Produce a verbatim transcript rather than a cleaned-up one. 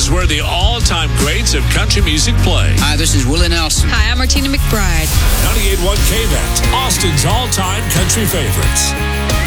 is where the all-time greats of country music play. Hi, this is Willie Nelson. Hi, I'm Martina McBride. ninety-eight point one K-B A T, Austin's all-time country favorites.